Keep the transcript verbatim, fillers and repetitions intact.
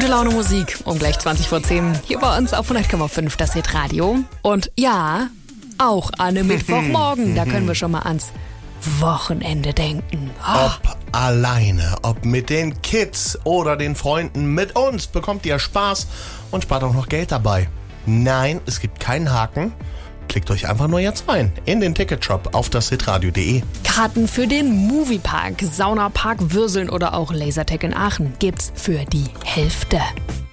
Laune Musik um gleich zwanzig vor zehn hier bei uns auf hundert Komma fünf das Hitradio. Und ja, auch an einem Mittwochmorgen, da können wir schon mal ans Wochenende denken. Oh. Ob alleine, ob mit den Kids oder den Freunden, mit uns bekommt ihr Spaß und spart auch noch Geld dabei. Nein, es gibt keinen Haken. Klickt euch einfach nur jetzt rein in den Ticketshop auf das hitradio punkt de. Karten für den Moviepark, Saunapark Würseln oder auch Lasertag in Aachen gibt's für die Hälfte.